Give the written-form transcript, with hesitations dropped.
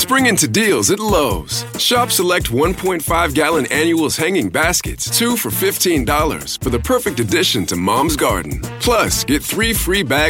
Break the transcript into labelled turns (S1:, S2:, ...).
S1: Spring into deals at Lowe's. Shop select 1.5-gallon annuals hanging baskets, 2 for $15 for the perfect addition to Mom's garden. Plus, get 3 free bags